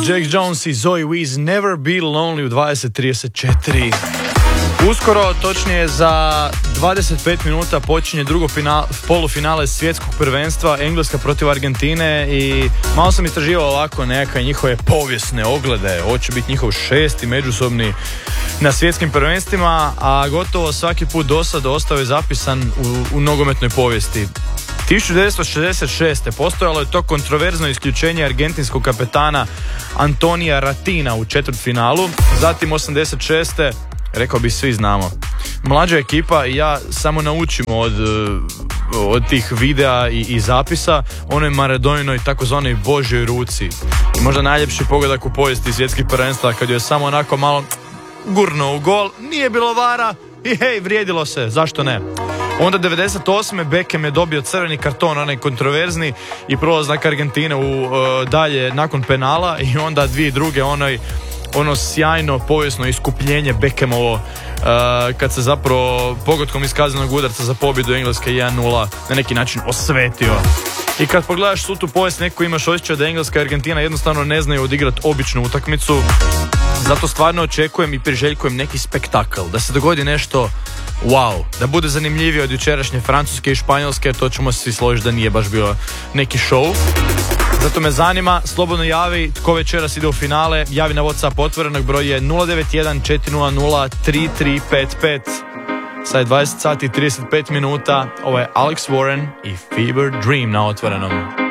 Jack Jones i Zoe Wees, Never Be Lonely u 20:34. Uskoro, točnije za 25 minuta, počinje drugo polufinale svjetskog prvenstva, Engleska protiv Argentine, i malo sam istraživao ovako neke njihove povijesne oglede. Ovo će biti njihov 6. međusobni na svjetskim prvenstvima, a gotovo svaki put do sada ostao je zapisan u nogometnoj povijesti. 1966. postojalo je to kontroverzno isključenje argentinskog kapetana Antonija Ratina u četvrtfinalu. Zatim 86. rekao bi svi znamo. Mlađa ekipa i ja samo naučimo od tih videa i zapisa onoj Maradonoj takozvanoj Božjoj ruci. I možda najljepši pogodak u povijesti svjetskih prvenstva, kad je samo onako malo gurno u gol, nije bilo vara i hej, vrijedilo se, zašto ne? Onda 98. Beckham je dobio crveni karton, onaj kontroverzni, i prolazak Argentine u dalje nakon penala, i onda 2002. ono sjajno povijesno iskupljenje Beckhamovo, kad se zapravo pogodkom iz kaznenog udarca za pobjedu Engleske 1:0 na neki način osvetio. I kad pogledaš svu tu povijest, neko imaš osjećaj da Engleska i Argentina jednostavno ne znaju odigrati običnu utakmicu. Zato stvarno očekujem i priželjkujem neki spektakl, da se dogodi nešto wow, da bude zanimljivije od jučerašnje Francuske i Španjolske. To ćemo svi složiti da nije baš bio neki show. Zato me zanima, slobodno javi tko večeras ide u finale, javi na WhatsApp otvorenog, broj je 091 400 3355. Sad je 20 sati i 35 minuta, ovo je Alex Warren i Fever Dream na otvorenom.